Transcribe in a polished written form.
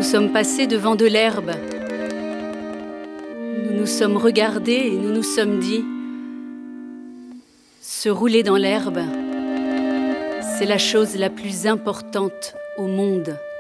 sommes passés devant de l'herbe. Nous nous sommes regardés et nous nous sommes dit, se rouler dans l'herbe, c'est la chose la plus importante au monde.